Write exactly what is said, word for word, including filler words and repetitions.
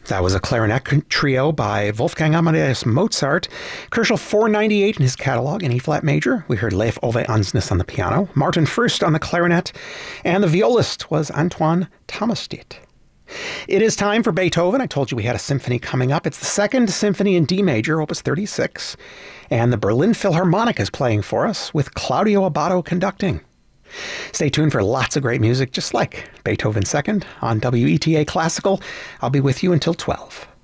That was a clarinet trio by Wolfgang Amadeus Mozart. Koelschel four ninety-eight in his catalog in E-flat major. We heard Leif Ove Ansnes on the piano, Martin Furst on the clarinet, and the violist was Antoine Thomasstedt. It is time for Beethoven. I told you we had a symphony coming up. It's the second symphony in D major, opus thirty-six, and the Berlin Philharmonic is playing for us with Claudio Abbado conducting. Stay tuned for lots of great music, just like Beethoven Second on W E T A Classical. I'll be with you until twelve.